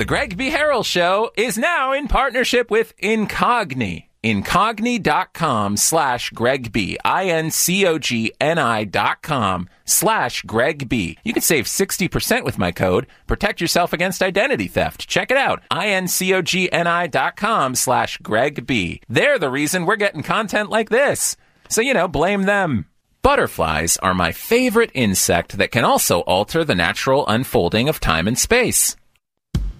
The Greg B. Harrell Show is now in partnership with Incogni. Incogni.com/Greg B. INCOGNI.com/Greg B. You can save 60% with my code. Protect yourself against identity theft. Check it out. INCOGNI.com/Greg B. They're the reason we're getting content like this. So, blame them. Butterflies are my favorite insect that can also alter the natural unfolding of time and space.